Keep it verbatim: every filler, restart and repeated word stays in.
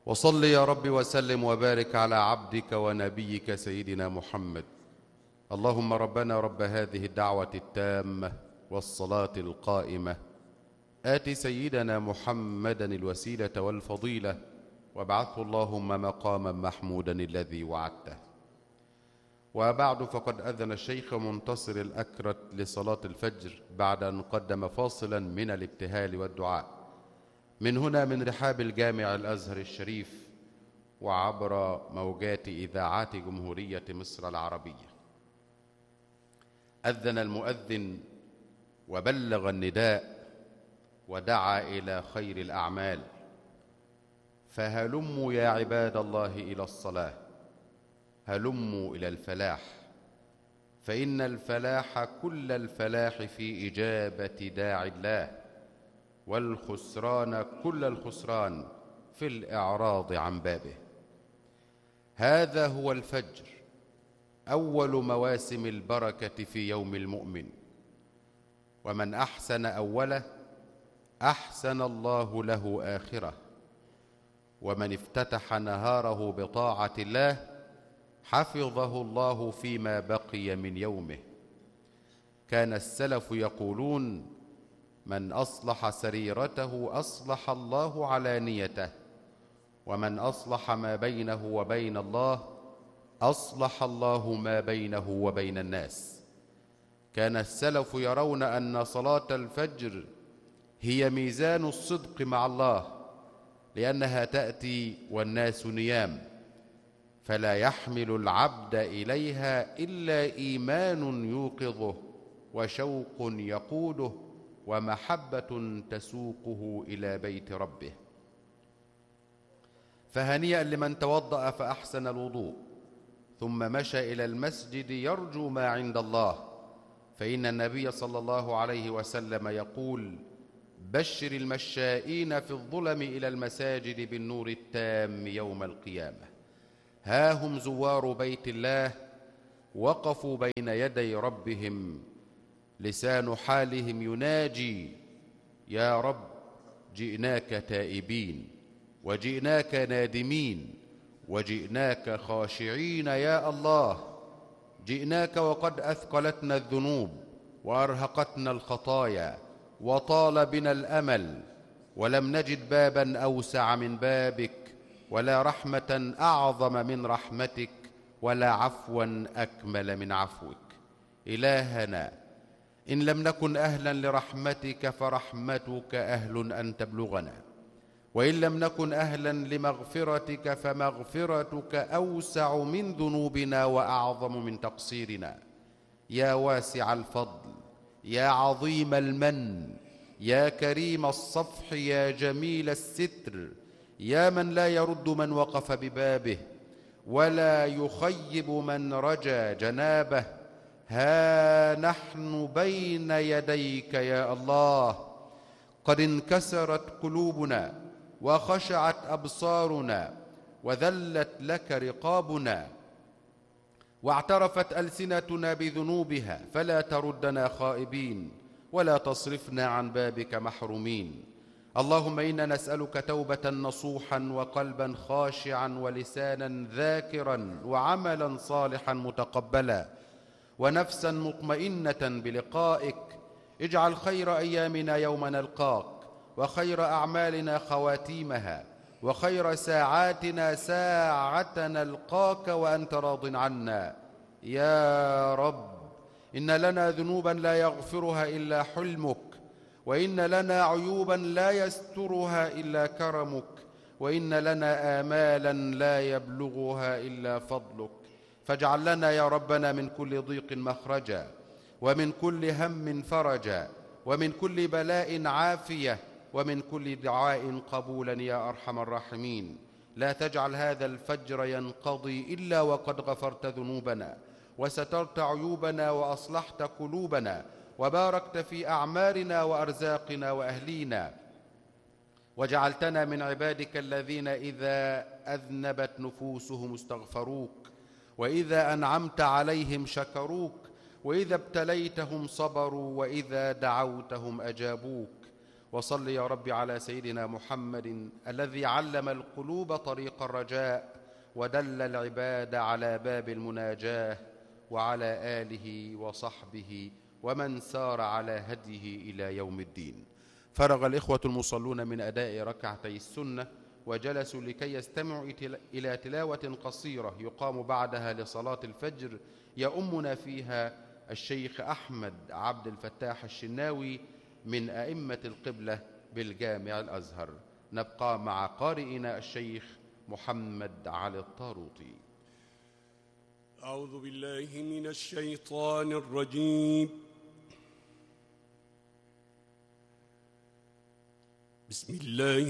وصل يا رب وسلم وبارك على عبدك ونبيك سيدنا محمد. اللهم ربنا رب هذه الدعوة التامة والصلاة القائمة، آت سيدنا محمدا الوسيلة والفضيلة وابعثه اللهم مقاما محمودا الذي وعدته. وبعد، فقد أذن الشيخ منتصر الأكرت لصلاة الفجر بعد أن قدم فاصلا من الابتهال والدعاء من هنا من رحاب الجامع الأزهر الشريف وعبر موجات إذاعات جمهورية مصر العربية. أذن المؤذن وبلغ النداء ودعا إلى خير الأعمال، فهلموا يا عباد الله إلى الصلاة، هلموا إلى الفلاح، فإن الفلاح كل الفلاح في إجابة داعي الله، والخسران كل الخسران في الإعراض عن بابه. هذا هو الفجر، أول مواسم البركة في يوم المؤمن، ومن أحسن أوله أحسن الله له آخره، ومن افتتح نهاره بطاعة الله حفظه الله فيما بقي من يومه. كان السلف يقولون: من أصلح سريرته أصلح الله علانيته، ومن أصلح ما بينه وبين الله أصلح الله ما بينه وبين الناس. كان السلف يرون أن صلاة الفجر هي ميزان الصدق مع الله، لأنها تأتي والناس نيام، فلا يحمل العبد إليها إلا إيمان يوقظه وشوق يقوده ومحبة تسوقه إلى بيت ربه. فهنيئا لمن توضأ فأحسن الوضوء ثم مشى إلى المسجد يرجو ما عند الله، فإن النبي صلى الله عليه وسلم يقول: بشر المشائين في الظلم إلى المساجد بالنور التام يوم القيامة. ها هم زوار بيت الله وقفوا بين يدي ربهم، لسان حالهم يناجي: يا رب جئناك تائبين، وجئناك نادمين، وجئناك خاشعين يا الله. جئناك وقد أثقلتنا الذنوب وأرهقتنا الخطايا وطال بنا الأمل، ولم نجد بابا أوسع من بابك، ولا رحمة أعظم من رحمتك، ولا عفوا أكمل من عفوك. إلهنا، إن لم نكن أهلا لرحمتك فرحمتك أهل أن تبلغنا، وإن لم نكن أهلا لمغفرتك فمغفرتك أوسع من ذنوبنا وأعظم من تقصيرنا. يا واسع الفضل، يا عظيم المن، يا كريم الصفح، يا جميل الستر، يا من لا يرد من وقف ببابه ولا يخيب من رجا جنابه. ها نحن بين يديك يا الله، قد انكسرت قلوبنا وخشعت أبصارنا وذلت لك رقابنا، واعترفت ألسنتنا بذنوبها، فلا تردنا خائبين ولا تصرفنا عن بابك محرومين. اللهم إنا نسألك توبة نصوحا وقلبا خاشعا ولسانا ذاكرا وعملا صالحا متقبلا ونفسا مطمئنة بلقائك. اجعل خير أيامنا يوم نلقاك، وخير أعمالنا خواتيمها، وخير ساعاتنا ساعة نلقاك وأنت راض عنا. يا رب، إن لنا ذنوبا لا يغفرها إلا حلمك، وإن لنا عيوبا لا يسترها إلا كرمك، وإن لنا آمالا لا يبلغها إلا فضلك. فاجعل لنا يا ربنا من كل ضيق مخرجا، ومن كل هم فرجا، ومن كل بلاء عافية، ومن كل دعاء قبولا يا أرحم الراحمين. لا تجعل هذا الفجر ينقضي إلا وقد غفرت ذنوبنا وسترت عيوبنا وأصلحت قلوبنا وباركت في أعمارنا وأرزاقنا وأهلينا، وجعلتنا من عبادك الذين إذا أذنبت نفوسهم استغفروك، وإذا أنعمت عليهم شكروك، وإذا ابتليتهم صبروا، وإذا دعوتهم أجابوك. وصل يا رب على سيدنا محمد الذي علم القلوب طريق الرجاء ودل العباد على باب المناجاة، وعلى آله وصحبه ومن سار على هديه إلى يوم الدين. فرغ الإخوة المصلون من أداء ركعتي السنة وجلسوا لكي يستمعوا إلى تلاوة قصيرة يقام بعدها لصلاة الفجر يؤمنا فيها الشيخ أحمد عبد الفتاح الشناوي من أئمة القبلة بالجامع الأزهر. نبقى مع قارئنا الشيخ محمد علي الطاروطي. أعوذ بالله من الشيطان الرجيم. بسم الله